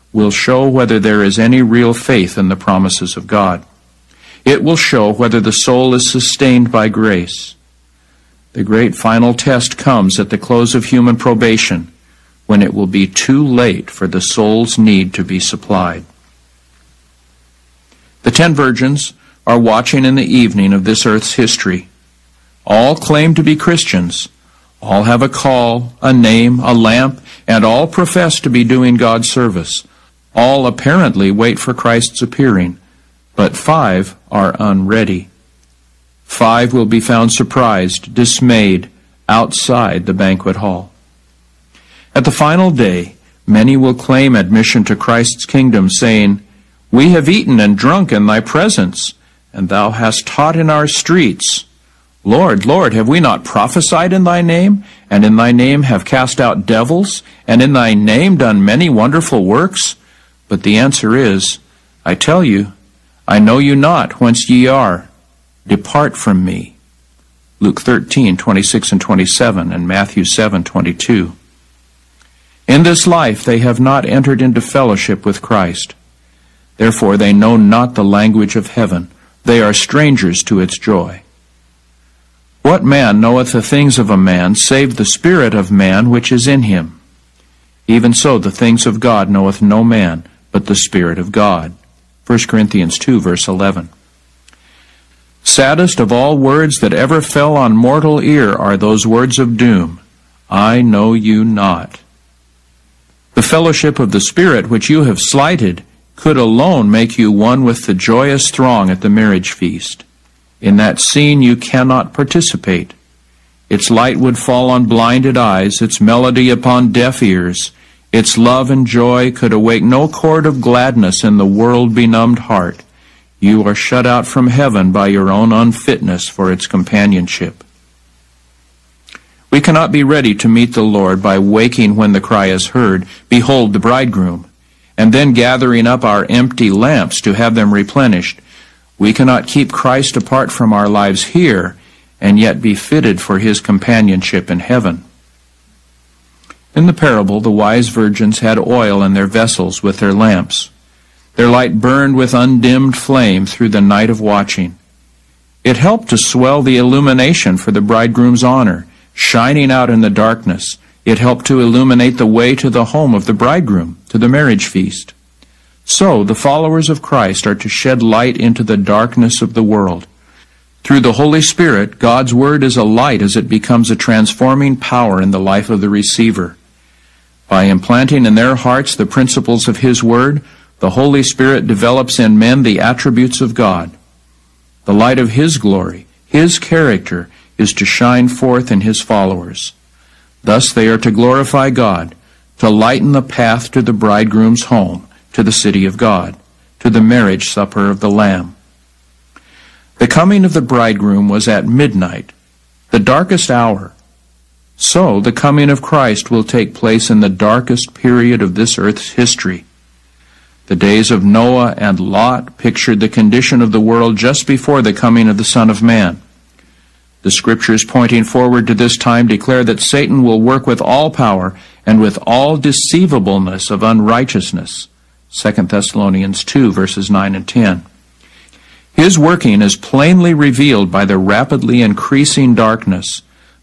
will show whether there is any real faith in the promises of God. It will show whether the soul is sustained by grace. The great final test comes at the close of human probation, when it will be too late for the soul's need to be supplied. The 10 virgins are watching in the evening of this earth's history. All claim to be Christians. All have a call, a name, a lamp, and all profess to be doing God's service. All apparently wait for Christ's appearing, but 5 are unready. 5 will be found surprised, dismayed, outside the banquet hall. At the final day, many will claim admission to Christ's kingdom, saying, "We have eaten and drunk in thy presence, and thou hast taught in our streets. Lord, Lord, have we not prophesied in thy name, and in thy name have cast out devils, and in thy name done many wonderful works?" But the answer is, "I tell you, I know you not whence ye are. Depart from me." Luke 13:26 and 27, and Matthew 7:22. In this life they have not entered into fellowship with Christ. Therefore they know not the language of heaven. They are strangers to its joy. What man knoweth the things of a man, save the spirit of man which is in him? Even so the things of God knoweth no man, but the Spirit of God. 1 Corinthians 2, verse 11. Saddest of all words that ever fell on mortal ear are those words of doom, "I know you not." The fellowship of the Spirit which you have slighted could alone make you one with the joyous throng at the marriage feast. In that scene you cannot participate. Its light would fall on blinded eyes, its melody upon deaf ears. Its love and joy could awake no chord of gladness in the world-benumbed heart. You are shut out from heaven by your own unfitness for its companionship. We cannot be ready to meet the Lord by waking when the cry is heard, "Behold the bridegroom," and then gathering up our empty lamps to have them replenished. We cannot keep Christ apart from our lives here and yet be fitted for his companionship in heaven. In the parable, the wise virgins had oil in their vessels with their lamps. Their light burned with undimmed flame through the night of watching. It helped to swell the illumination for the bridegroom's honor, shining out in the darkness. It helped to illuminate the way to the home of the bridegroom, to the marriage feast. So, the followers of Christ are to shed light into the darkness of the world. Through the Holy Spirit, God's Word is a light as it becomes a transforming power in the life of the receiver. By implanting in their hearts the principles of His Word, the Holy Spirit develops in men the attributes of God. The light of His glory, His character, is to shine forth in His followers. Thus they are to glorify God, to lighten the path to the bridegroom's home, to the city of God, to the marriage supper of the Lamb. The coming of the bridegroom was at midnight, the darkest hour. So the coming of Christ will take place in the darkest period of this earth's history. The days of Noah and Lot pictured the condition of the world just before the coming of the Son of Man. The Scriptures pointing forward to this time declare that Satan will work with all power and with all deceivableness of unrighteousness. 2 Thessalonians 2, verses 9 and 10. His working is plainly revealed by the rapidly increasing darkness,